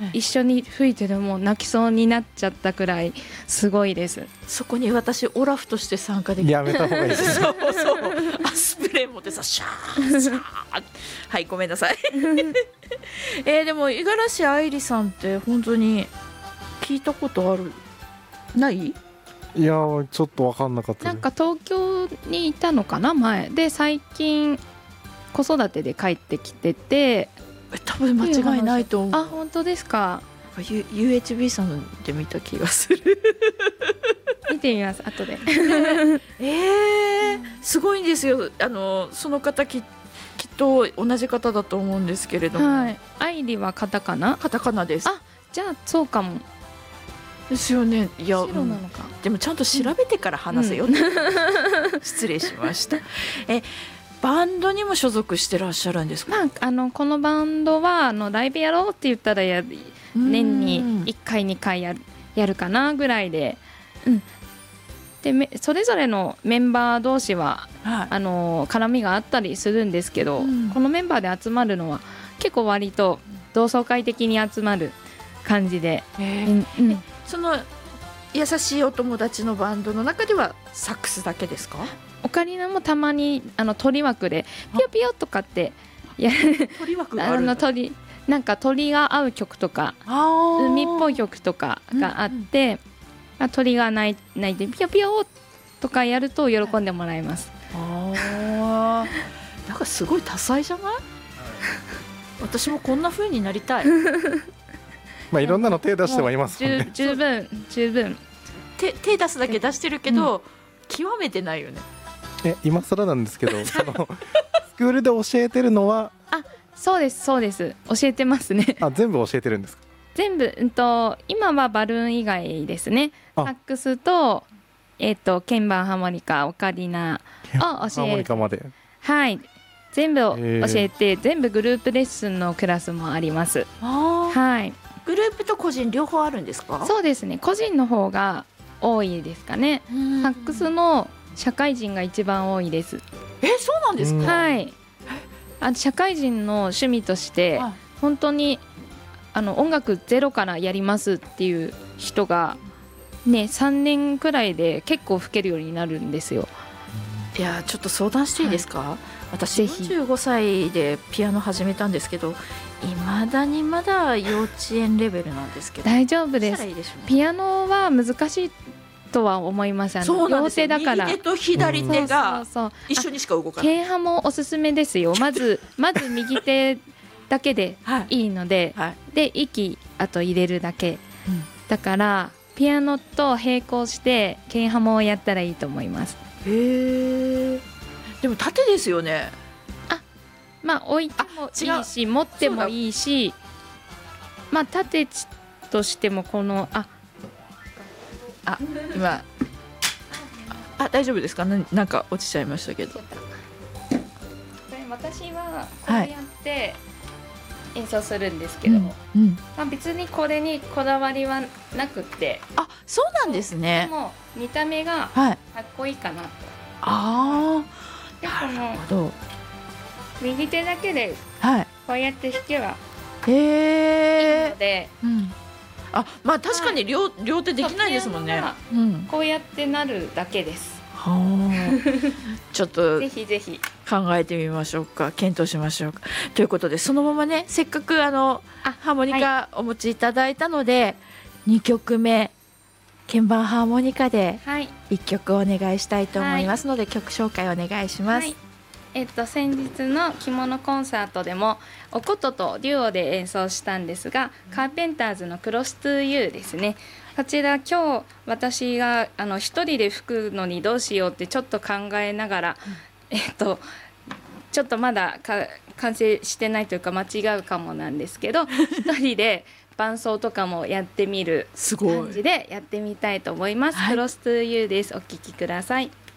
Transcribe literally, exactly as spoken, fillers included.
一緒に吹いてるもう泣きそうになっちゃったくらいすごいです。 そこに私オラフとして参加できる。 やめた方がいいです。 そうそう、あスプレー持ってさシャーシャーはいごめんなさいえー、でも五十嵐愛理さんって本当に聞いたことあるない？ いやちょっと分かんなかったです。 なんか東京にいたのかな前で、最近子育てで帰ってきてて、 多分間違いないと思う。 あ本当ですか。 ユーエイチビー さんで見た気がする見てみます後でえー、すごいんですよ。あのその方ききっと同じ方だと思うんですけれども、 はい、愛理はカタカナ？ カタカナです。 あじゃあそうかもですよね。いや白なのか、 でもちゃんと調べてから話せよ、うん、失礼しましたえバンドにも所属してらっしゃるんですか？ まあ、あのこのバンドはあのライブやろうって言ったらや年にいっかいにかいやる、やるかなぐらいで、うん、でめそれぞれのメンバー同士は、はい、あの絡みがあったりするんですけど、うん、このメンバーで集まるのは結構割と同窓会的に集まる感じで、 えーうんうん、その優しいお友達のバンドの中ではサックスだけですか？ オカリナもたまにあの鳥枠でピヨピヨとかってやる鳥枠があるんだ。 あの鳥なんか鳥が合う曲とか海っぽい曲とかがあって、うんうん、まあ、鳥が鳴いてピヨピヨとかやると喜んでもらえます。 あなんかすごい多彩じゃない？私もこんな風になりたいまあいろんなの手出してはいますもんね。 十分十分手, 手出すだけ出してるけど、うん、極めてないよね。 え今更なんですけどそのスクールで教えてるのはあそうですそうです教えてますね。 あ全部教えてるんですか？ 全部、うん、と今はバルーン以外ですね。サックスと、えー、と鍵盤ハーモニカオカリナを教えハーモニカまで、 はい全部を教えて、全部グループレッスンのクラスもあります。 あ、 はい、 グループと個人両方あるんですか？ そうですね個人の方が多いですかね。サックスの社会人が一番多いです。 えそうなんですか？ はい、あ社会人の趣味として本当にあの音楽ゼロからやりますっていう人が、ね、さんねんくらいで結構吹けるようになるんですよ。 いやちょっと相談していいですか？はい、私よんじゅうごさいでピアノ始めたんですけどいまだにまだ幼稚園レベルなんですけど大丈夫です。 いいでしょうね、 ピアノは難しいとは思います。あの両手だから右手と左手が一緒にしか動かない。 鍵盤もおすすめですよ。まずまず右手だけでいいので、はいはい、で息あと入れるだけ、うん、だからピアノと並行して鍵盤もやったらいいと思います。 へえ。でも縦ですよね。 あまあ置いてもいいし持ってもいいし、まあ縦としてもこのああ今あ大丈夫ですか？な, なんか落ちちゃいましたけど。 私はこうやって演奏するんですけども、はいうんうんまあ、別にこれにこだわりはなくって、 あそうなんですね。 でも見た目がかっこいいかなと、はい、 あでこの右手だけでこうやって弾けばいいので、 うん、あまあ確かに 両,、はい、両手できないですもんね。 こうやってなるだけです。 はちょっとぜひぜひ考えてみましょうか。検討しましょうか。ということでそのままねせっかくあのあハーモニカお持ちいただいたので、はい、にきょくめ鍵盤ハーモニカでいっきょくお願いしたいと思いますので、はい、曲紹介お願いします。はいえっと、先日の着物コンサートでもおこととデュオで演奏したんですが、カーペンターズのクロストゥーユーですね。こちら今日私があの一人で吹くのにどうしようってちょっと考えながら、うん、えっとちょっとまだか完成してないというか間違うかもなんですけど一人で伴奏とかもやってみる感じでやってみたいと思います。クロストゥーユーです。お聴きください。